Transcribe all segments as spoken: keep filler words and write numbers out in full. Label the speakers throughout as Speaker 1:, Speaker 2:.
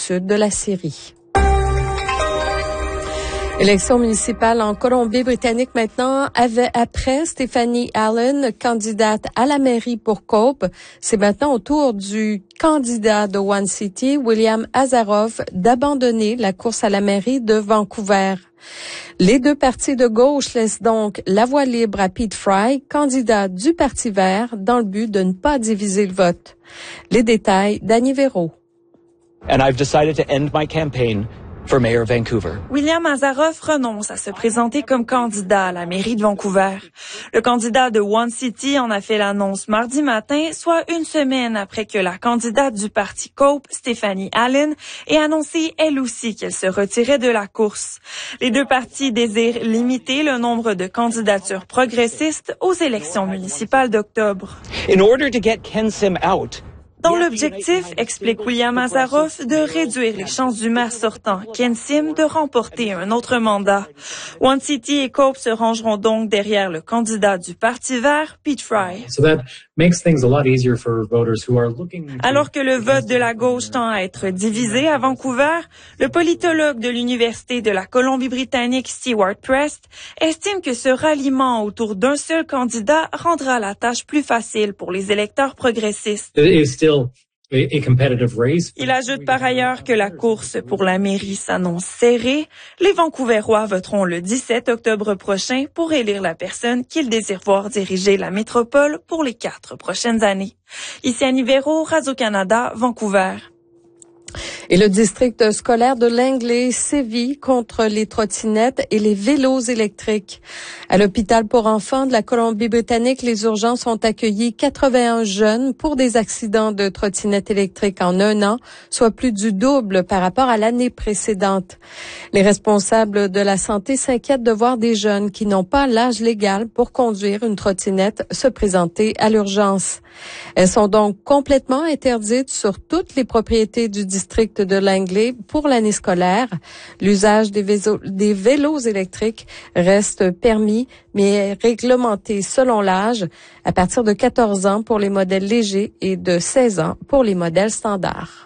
Speaker 1: sud de la Syrie. Élection municipale en Colombie-Britannique maintenant, avec, après Stephanie Allen, candidate à la mairie pour Cope. C'est maintenant au tour du candidat de One City, William Asaroff, d'abandonner la course à la mairie de Vancouver. Les deux partis de gauche laissent donc la voie libre à Pete Fry, candidat du Parti vert, dans le but de ne pas diviser le vote. Les détails, Danny Véro.
Speaker 2: And I've decided to end my campaign for Mayor Vancouver.
Speaker 3: William Asaroff renonce à se présenter comme candidat à la mairie de Vancouver. Le candidat de One City en a fait l'annonce mardi matin, soit une semaine après que la candidate du parti Cope, Stephanie Allen, ait annoncé elle aussi qu'elle se retirait de la course. Les deux partis désirent limiter le nombre de candidatures progressistes aux élections municipales d'octobre.
Speaker 2: In order to get Ken Sim out,
Speaker 3: Dans l'objectif, explique William Asaroff, de réduire les chances du maire sortant, Ken Sim, de remporter un autre mandat. One City et Cope se rangeront donc derrière le candidat du Parti vert, Pete Fry.
Speaker 4: So that makes things a lot easier for voters who are looking.
Speaker 3: Alors que le vote de la gauche tend à être divisé à Vancouver, le politologue de l'Université de la Colombie-Britannique, Stewart Prest, estime que ce ralliement autour d'un seul candidat rendra la tâche plus facile pour les électeurs progressistes. Il ajoute par ailleurs que la course pour la mairie s'annonce serrée. Les Vancouverois voteront le dix-sept octobre prochain pour élire la personne qu'ils désirent voir diriger la métropole pour les quatre prochaines années. Ici Annie Véro, Radio-Canada, Vancouver.
Speaker 1: Et le district scolaire de Langley sévit contre les trottinettes et les vélos électriques. À l'hôpital pour enfants de la Colombie-Britannique, les urgences ont accueilli quatre-vingt-un jeunes pour des accidents de trottinettes électriques en un an, soit plus du double par rapport à l'année précédente. Les responsables de la santé s'inquiètent de voir des jeunes qui n'ont pas l'âge légal pour conduire une trottinette se présenter à l'urgence. Elles sont donc complètement interdites sur toutes les propriétés du district de Langley pour l'année scolaire. L'usage des vélos, des vélos électriques reste permis, mais est réglementé selon l'âge, à partir de quatorze ans pour les modèles légers et de seize ans pour les modèles standards.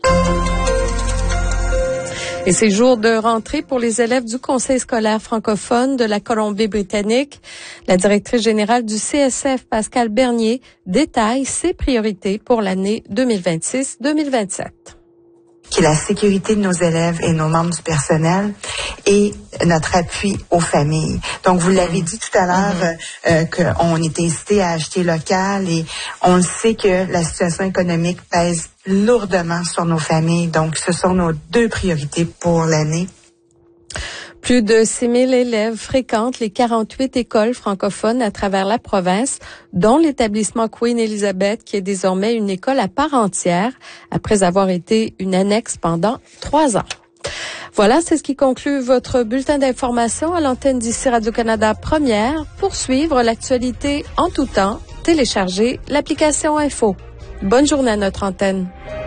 Speaker 1: Et c'est jour de rentrée pour les élèves du Conseil scolaire francophone de la Colombie-Britannique. La directrice générale du C S F, Pascale Bernier, détaille ses priorités pour l'année deux mille vingt-six deux mille vingt-sept.
Speaker 5: Qui est la sécurité de nos élèves et nos membres du personnel et notre appui aux familles. Donc, vous l'avez dit tout à l'heure, euh, qu'on est incité à acheter local et on le sait que la situation économique pèse lourdement sur nos familles. Donc, ce sont nos deux priorités pour l'année.
Speaker 1: Plus de six mille élèves fréquentent les quarante-huit écoles francophones à travers la province, dont l'établissement Queen Elizabeth, qui est désormais une école à part entière, après avoir été une annexe pendant trois ans. Voilà, c'est ce qui conclut votre bulletin d'information à l'antenne d'ici Radio-Canada Première. Pour suivre l'actualité en tout temps, téléchargez l'application Info. Bonne journée à notre antenne.